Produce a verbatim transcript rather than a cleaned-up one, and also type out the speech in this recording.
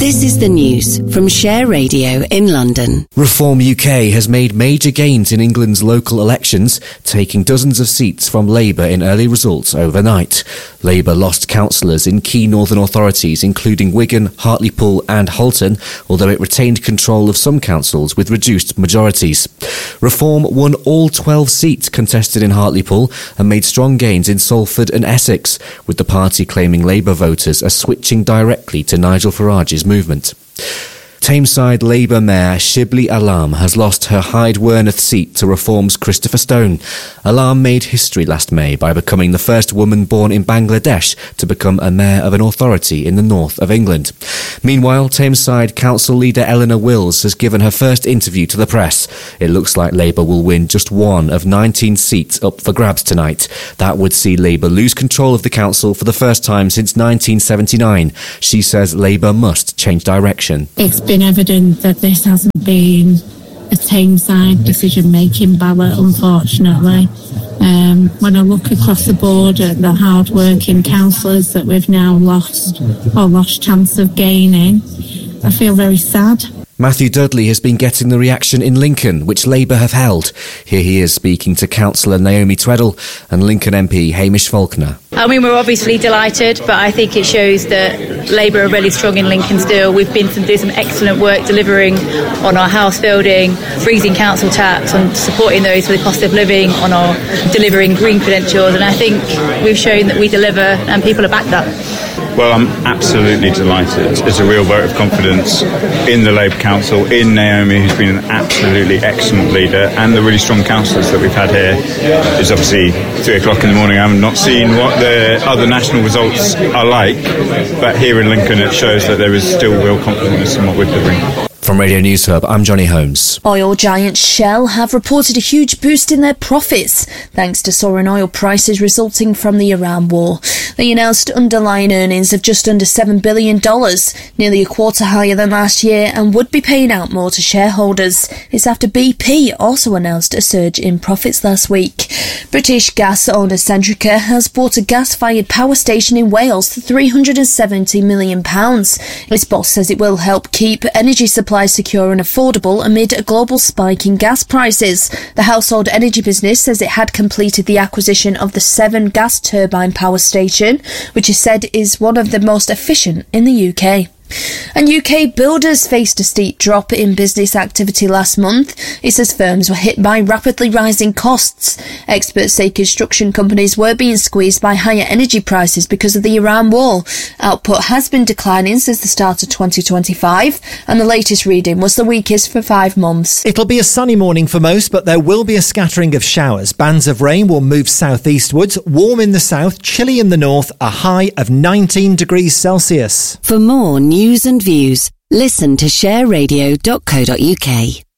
This is the news from Share Radio in London. Reform U K has made major gains in England's local elections, taking dozens of seats from Labour in early results overnight. Labour lost councillors in key northern authorities, including Wigan, Hartlepool and Halton, although it retained control of some councils with reduced majorities. Reform won all twelve seats contested in Hartlepool and made strong gains in Salford and Essex, with the party claiming Labour voters are switching directly to Nigel Farage's movement. Tameside Labour Mayor Shibli Alam has lost her Hyde Werneth seat to Reform's Christopher Stone. Alam made history last May by becoming the first woman born in Bangladesh to become a mayor of an authority in the north of England. Meanwhile, Tameside Council leader Eleanor Wills has given her first interview to the press. It looks like Labour will win just one of nineteen seats up for grabs tonight. That would see Labour lose control of the council for the first time since nineteen seventy-nine. She says Labour must change direction. It's been evident that this hasn't been a Tameside decision-making ballot, unfortunately. Um, when I look across the board at the hard-working councillors that we've now lost or lost chance of gaining, I feel very sad. Matthew Dudley has been getting the reaction in Lincoln, which Labour have held. Here he is speaking to Councillor Naomi Tweddle and Lincoln M P Hamish Faulkner. I mean, we're obviously delighted, but I think it shows that Labour are really strong in Lincoln still. We've been to do some excellent work delivering on our house building, freezing council tax, on supporting those with the cost of living, on our delivering green credentials, and I think we've shown that we deliver and people are backed up. Well, I'm absolutely delighted. It's a real vote of confidence in the Labour Council, in Naomi, who's been an absolutely excellent leader, and the really strong councillors that we've had here. It's obviously three o'clock in the morning. I have not seen what the other national results are like, but here in Lincoln it shows that there is still real confidence in what we're delivering. From Radio News Hub, I'm Johnny Holmes. Oil giant Shell have reported a huge boost in their profits, thanks to soaring oil prices resulting from the Iran war. They announced underlying earnings of just under seven billion dollars, nearly a quarter higher than last year, and would be paying out more to shareholders. It's after B P also announced a surge in profits last week. British gas owner Centrica has bought a gas-fired power station in Wales for three hundred seventy million pounds. Its boss says it will help keep energy supply secure and affordable amid a global spike in gas prices. The household energy business says it had completed the acquisition of the Severn gas turbine power station, which is said is one of the most efficient in the U K. And U K builders faced a steep drop in business activity last month. It says firms were hit by rapidly rising costs. Experts say construction companies were being squeezed by higher energy prices because of the Iran war. Output has been declining since the start of twenty twenty-five, and the latest reading was the weakest for five months. It'll be a sunny morning for most, but there will be a scattering of showers. Bands of rain will move southeastwards, warm in the south, chilly in the north, a high of nineteen degrees Celsius. For more news and views, listen to share radio dot co dot uk.